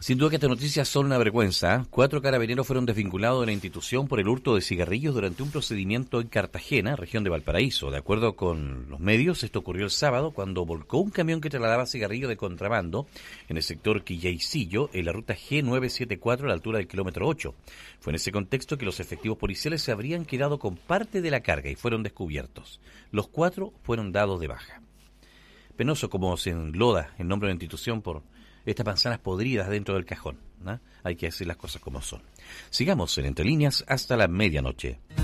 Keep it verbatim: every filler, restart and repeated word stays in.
Sin duda que estas noticias son una vergüenza. ¿eh? Cuatro carabineros fueron desvinculados de la institución por el hurto de cigarrillos durante un procedimiento en Cartagena, región de Valparaíso. De acuerdo con los medios, esto ocurrió el sábado cuando volcó un camión que trasladaba cigarrillos de contrabando en el sector Quillaycillo, en la ruta G novecientos setenta y cuatro a la altura del kilómetro ocho. Fue en ese contexto que los efectivos policiales se habrían quedado con parte de la carga y fueron descubiertos. Los cuatro fueron dados de baja. Penoso como se enloda el nombre de la institución por estas manzanas podridas dentro del cajón, ¿no? Hay que decir las cosas como son. Sigamos en Entre Líneas hasta la medianoche.